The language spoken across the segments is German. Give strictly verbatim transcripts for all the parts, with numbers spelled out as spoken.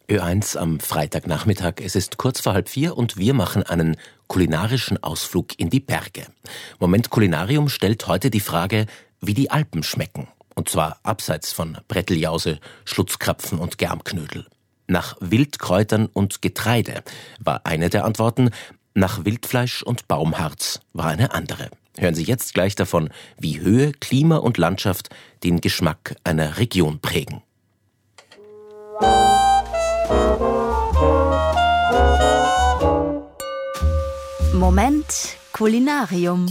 Ö eins am Freitagnachmittag. Es ist kurz vor halb vier und wir machen einen kulinarischen Ausflug in die Berge. Moment Kulinarium stellt heute die Frage, wie die Alpen schmecken. Und zwar abseits von Bretteljause, Schlutzkrapfen und Germknödel. Nach Wildkräutern und Getreide war eine der Antworten, nach Wildfleisch und Baumharz war eine andere. Hören Sie jetzt gleich davon, wie Höhe, Klima und Landschaft den Geschmack einer Region prägen. Moment Kulinarium.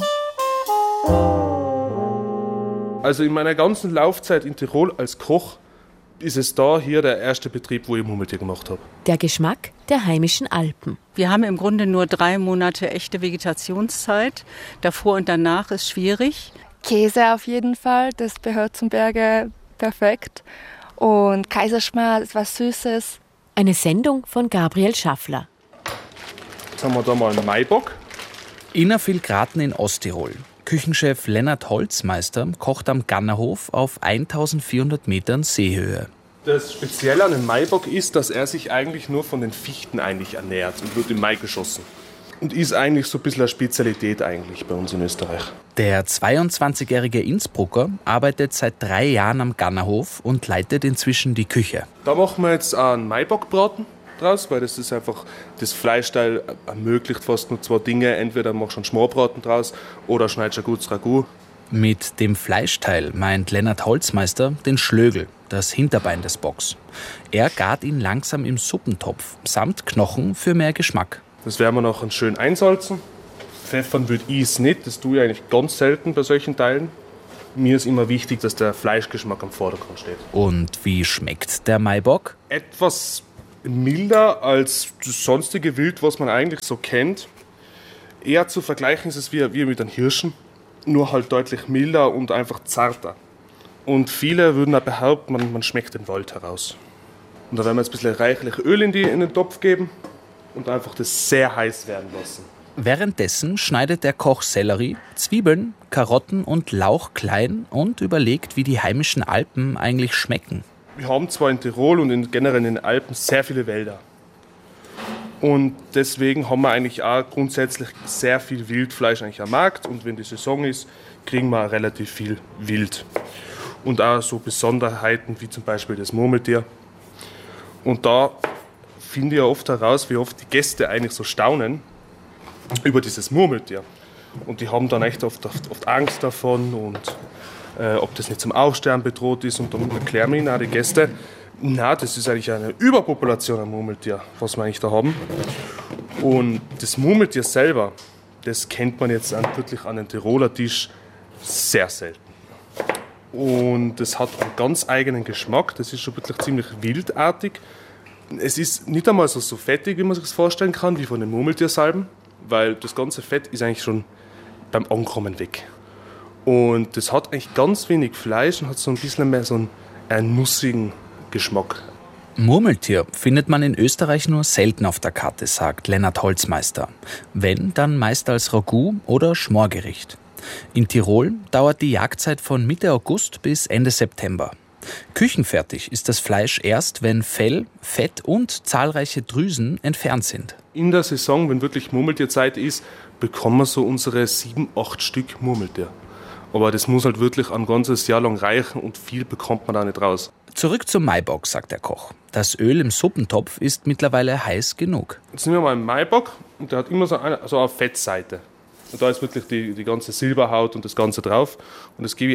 Also in meiner ganzen Laufzeit in Tirol als Koch ist es da hier der erste Betrieb, wo ich Murmeltier gemacht habe. Der Geschmack der heimischen Alpen. Wir haben im Grunde nur drei Monate echte Vegetationszeit. Davor und danach ist schwierig. Käse auf jeden Fall, das gehört zum Berge perfekt. Und Kaiserschmarrn, was Süßes. Eine Sendung von Gabriel Schaffler. Jetzt haben wir da mal einen Maibock. Innervillgraten in Osttirol. Küchenchef Lennart Holzmeister kocht am Gannerhof auf eintausendvierhundert Metern Seehöhe. Das Spezielle an dem Maibock ist, dass er sich eigentlich nur von den Fichten eigentlich ernährt und wird im Mai geschossen. Und ist eigentlich so ein bisschen eine Spezialität eigentlich bei uns in Österreich. Der zweiundzwanzigjährige Innsbrucker arbeitet seit drei Jahren am Gannerhof und leitet inzwischen die Küche. Da machen wir jetzt einen Maibockbraten draus, weil das ist einfach, das Fleischteil ermöglicht fast nur zwei Dinge. Entweder machst du einen Schmorbraten draus oder schneidest ein gutes Ragout. Mit dem Fleischteil meint Lennart Holzmeister den Schlögel, das Hinterbein des Bocks. Er gart ihn langsam im Suppentopf, samt Knochen für mehr Geschmack. Das werden wir noch schön einsalzen. Pfeffern würde ich es nicht, das tue ich eigentlich ganz selten bei solchen Teilen. Mir ist immer wichtig, dass der Fleischgeschmack am Vordergrund steht. Und wie schmeckt der Maibock? Etwas milder als das sonstige Wild, was man eigentlich so kennt. Eher zu vergleichen ist es wie, wie mit einem Hirschen, nur halt deutlich milder und einfach zarter. Und viele würden auch behaupten, man, man schmeckt den Wald heraus. Und da werden wir jetzt ein bisschen reichlich Öl in, die, in den Topf geben und einfach das sehr heiß werden lassen. Währenddessen schneidet der Koch Sellerie, Zwiebeln, Karotten und Lauch klein und überlegt, wie die heimischen Alpen eigentlich schmecken. Wir haben zwar in Tirol und in, generell in den Alpen sehr viele Wälder. Und deswegen haben wir eigentlich auch grundsätzlich sehr viel Wildfleisch eigentlich am Markt. Und wenn die Saison ist, kriegen wir auch relativ viel Wild. Und auch so Besonderheiten wie zum Beispiel das Murmeltier. Und da finde ich ja oft heraus, wie oft die Gäste eigentlich so staunen über dieses Murmeltier. Und die haben dann echt oft, oft, oft Angst davon und äh, ob das nicht zum Aussterben bedroht ist. Und dann erklären wir ihnen auch die Gäste, na, das ist eigentlich eine Überpopulation an Murmeltier, was wir eigentlich da haben. Und das Murmeltier selber, das kennt man jetzt an, wirklich an den Tiroler Tisch sehr selten. Und es hat einen ganz eigenen Geschmack, das ist schon wirklich ziemlich wildartig. Es ist nicht einmal so, so fettig, wie man sich das vorstellen kann, wie von den Murmeltiersalben, weil das ganze Fett ist eigentlich schon beim Ankommen weg. Und das hat eigentlich ganz wenig Fleisch und hat so ein bisschen mehr so einen, einen nussigen Geschmack. Murmeltier findet man in Österreich nur selten auf der Karte, sagt Lennart Holzmeister. Wenn, dann meist als Ragout oder Schmorgericht. In Tirol dauert die Jagdzeit von Mitte August bis Ende September. Küchenfertig ist das Fleisch erst, wenn Fell, Fett und zahlreiche Drüsen entfernt sind. In der Saison, wenn wirklich Murmeltierzeit ist, bekommen wir so unsere sieben, acht Stück Murmeltier. Aber das muss halt wirklich ein ganzes Jahr lang reichen und viel bekommt man da nicht raus. Zurück zum Maibock, sagt der Koch. Das Öl im Suppentopf ist mittlerweile heiß genug. Jetzt nehmen wir mal einen Maibock und der hat immer so eine, so eine Fettseite. Und da ist wirklich die, die ganze Silberhaut und das Ganze drauf. Und das gebe